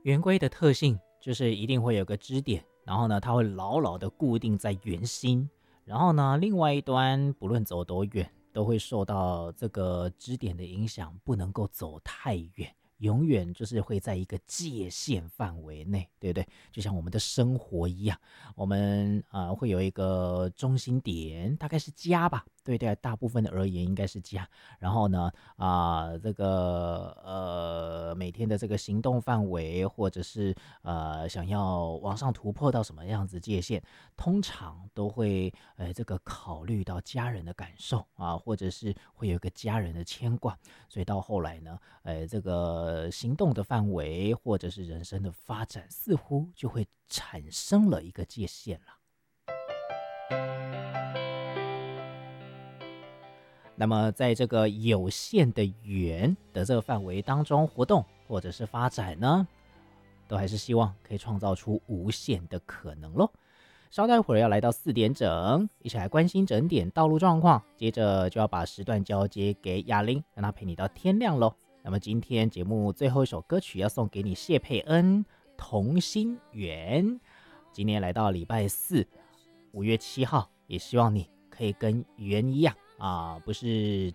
圆规的特性就是一定会有个支点，然后呢，它会牢牢的固定在圆心，然后呢，另外一端不论走多远，都会受到这个支点的影响，不能够走太远，永远就是会在一个界限范围内，对不对？就像我们的生活一样，我们会有一个中心点，大概是家吧，对对，大部分的而言应该是家。然后呢，这个每天的这个行动范围，或者是想要往上突破到什么样子界限，通常都会这个考虑到家人的感受啊，或者是会有一个家人的牵挂，所以到后来呢，这个行动的范围或者是人生的发展，似乎就会产生了一个界限了。那么在这个有限的圆的这个范围当中活动或者是发展呢，都还是希望可以创造出无限的可能咯。稍待会儿要来到4点整，一起来关心整点道路状况，接着就要把时段交接给雅玲，让她陪你到天亮咯。那么今天节目最后一首歌曲要送给你谢佩恩《同心圆》。今天来到礼拜4，5月7号，也希望你可以跟圆一样不是